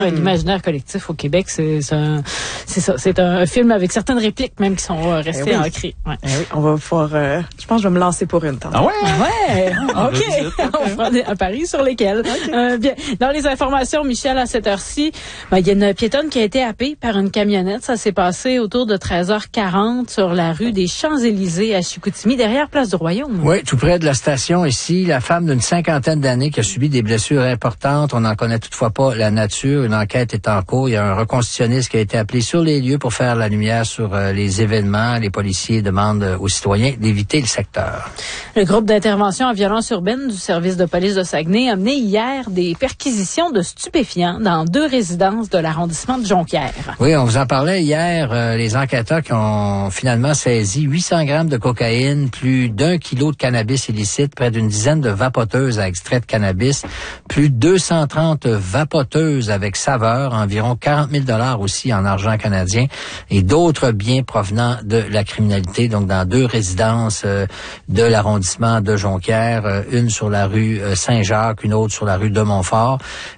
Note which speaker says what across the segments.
Speaker 1: L'imaginaire collectif au Québec, c'est ça. C'est un film avec certaines répliques même qui sont restées ancrées. Ouais.
Speaker 2: Oui, on va pouvoir. Je pense que je vais me lancer pour une temps.
Speaker 3: Ah ouais?
Speaker 1: Ouais. OK. On fera un pari sur lesquels. Okay. Bien. Dans les informations, Michel, à cette heure-ci, il y a une piétonne qui a été happée par une camionnette. Ça s'est passé autour de 13h40 sur la rue des Champs-Élysées à Chicoutimi, derrière Place du Royaume.
Speaker 4: Oui, tout près de la station ici. La femme d'une 50aine d'années qui a subi des blessures importantes. On n'en connaît toutefois pas la nature. Une enquête est en cours. Il y a un reconstitutionniste qui a été appelé sur les lieux pour faire la lumière sur les événements. Les policiers demandent aux citoyens d'éviter le secteur.
Speaker 1: Le groupe d'intervention en violence urbaine du service de police de Saguenay a mené hier des perquisitions de stupéfiants dans 2 résidences de l'arrondissement de Jonquière.
Speaker 4: Oui, on vous en parlait hier. Les enquêteurs qui ont finalement saisi 800 grammes de cocaïne, plus d'1 kilo de cannabis illicite, près d'une dizaine de vapoteuses à extrait de cannabis, plus de 230 vapoteuses avec saveur, environ 40 000 $ aussi en argent canadien et d'autres biens provenant de la criminalité, donc dans 2 résidences de l'arrondissement de Jonquière, une sur la rue Saint-Jacques, une autre sur la rue de Montfort.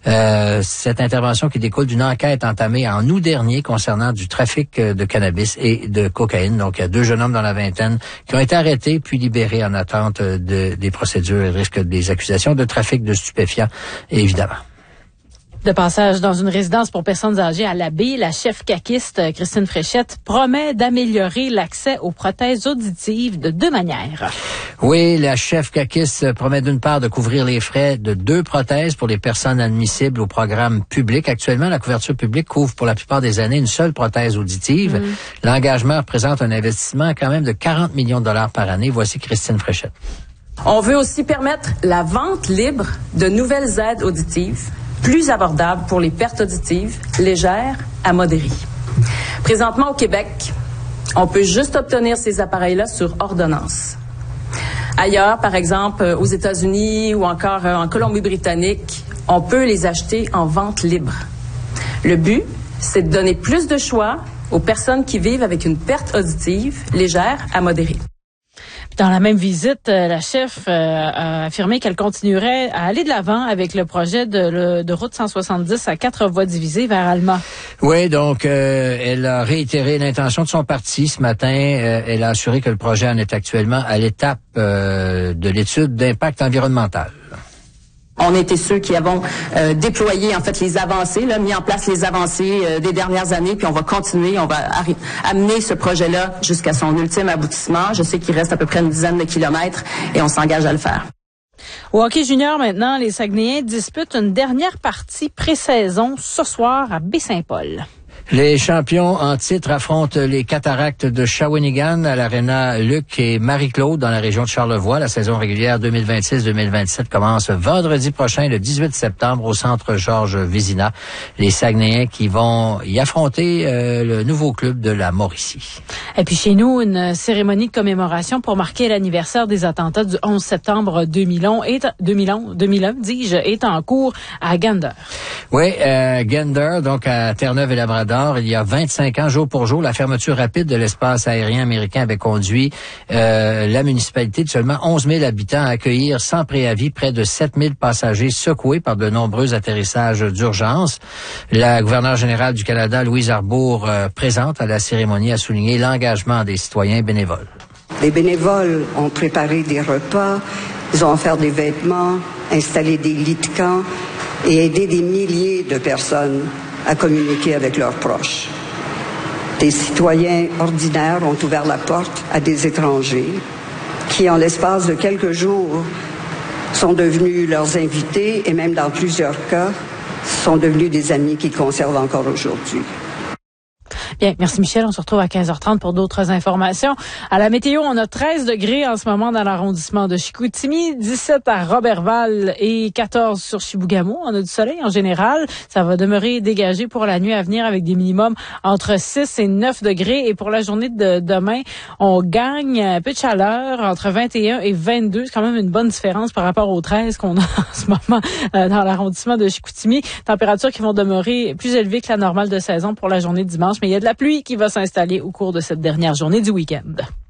Speaker 4: Cette intervention qui découle d'une enquête entamée en août dernier concernant du trafic de cannabis et de cocaïne. Donc, il y a 2 jeunes hommes dans la vingtaine qui ont été arrêtés puis libérés en attente des procédures et risque des accusations de trafic de stupéfiants, évidemment.
Speaker 1: De passage dans une résidence pour personnes âgées à l'Abbé, la chef caquiste Christine Fréchette promet d'améliorer l'accès aux prothèses auditives de 2 manières.
Speaker 4: Oui, la chef caquiste promet d'une part de couvrir les frais de 2 prothèses pour les personnes admissibles au programme public. Actuellement, la couverture publique couvre pour la plupart des années une seule prothèse auditive. L'engagement représente un investissement quand même de 40 millions de $ par année. Voici Christine Fréchette.
Speaker 5: On veut aussi permettre la vente libre de nouvelles aides auditives plus abordables pour les pertes auditives légères à modérées. Présentement au Québec, on peut juste obtenir ces appareils-là sur ordonnance. Ailleurs, par exemple aux États-Unis ou encore en Colombie-Britannique, on peut les acheter en vente libre. Le but, c'est de donner plus de choix aux personnes qui vivent avec une perte auditive légère à modérée.
Speaker 1: Dans la même visite, la chef a affirmé qu'elle continuerait à aller de l'avant avec le projet de route 170 à 4 voies divisées vers Alma.
Speaker 4: Oui, donc elle a réitéré l'intention de son parti ce matin. Elle a assuré que le projet en est actuellement à l'étape de l'étude d'impact environnemental.
Speaker 5: On était ceux qui avons déployé en fait les avancées, mis en place les avancées des dernières années, puis on va continuer, on va amener ce projet-là jusqu'à son ultime aboutissement. Je sais qu'il reste à peu près une dizaine de kilomètres et on s'engage à le faire.
Speaker 1: Au hockey junior maintenant, les Saguenayens disputent une dernière partie pré-saison ce soir à Baie-Saint-Paul.
Speaker 4: Les champions en titre affrontent les Cataractes de Shawinigan à l'Arena Luc et Marie-Claude dans la région de Charlevoix. La saison régulière 2026-2027 commence vendredi prochain, le 18 septembre, au centre Georges Vézina. Les Saguenayens qui vont y affronter le nouveau club de la Mauricie.
Speaker 1: Et puis chez nous, une cérémonie de commémoration pour marquer l'anniversaire des attentats du 11 septembre 2001 est en cours à Gander.
Speaker 4: Oui, Gander, donc à Terre-Neuve-et-Labrador. Il y a 25 ans, jour pour jour, la fermeture rapide de l'espace aérien américain avait conduit la municipalité de seulement 11 000 habitants à accueillir sans préavis près de 7 000 passagers secoués par de nombreux atterrissages d'urgence. La gouverneure générale du Canada, Louise Arbour, présente à la cérémonie, a souligné l'engagement des citoyens bénévoles.
Speaker 6: Les bénévoles ont préparé des repas, ils ont offert des vêtements, installé des lits de camp et aidé des milliers de personnes à communiquer avec leurs proches. Des citoyens ordinaires ont ouvert la porte à des étrangers qui, en l'espace de quelques jours, sont devenus leurs invités et même dans plusieurs cas, sont devenus des amis qu'ils conservent encore aujourd'hui.
Speaker 1: Bien, merci Michel. On se retrouve à 15h30 pour d'autres informations. À la météo, on a 13 degrés en ce moment dans l'arrondissement de Chicoutimi, 17 à Roberval et 14 sur Chibougamau. On a du soleil en général. Ça va demeurer dégagé pour la nuit à venir avec des minimums entre 6 et 9 degrés. Et pour la journée de demain, on gagne un peu de chaleur entre 21 et 22. C'est quand même une bonne différence par rapport aux 13 qu'on a en ce moment dans l'arrondissement de Chicoutimi. Températures qui vont demeurer plus élevées que la normale de saison pour la journée de dimanche. Mais il y a de la pluie qui va s'installer au cours de cette dernière journée du week-end.